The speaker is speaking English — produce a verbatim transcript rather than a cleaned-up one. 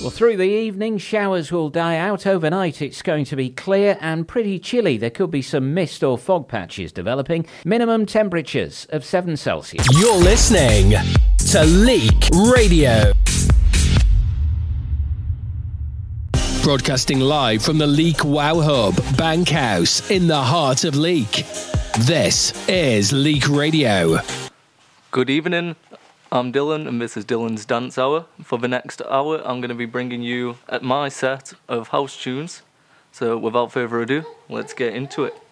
Well, through the evening, showers will die out. Overnight, it's going to be clear and pretty chilly. There could be some mist or fog patches developing. Minimum temperatures of seven Celsius. You're listening to Leek Radio. Broadcasting live from the Leek Wow Hub, Bankhouse, in the heart of Leek. This is Leek Radio. Good evening. I'm Dylan, and this is Dylan's Dance Hour. For the next hour, I'm going to be bringing you at my set of house tunes. So without further ado, let's get into it.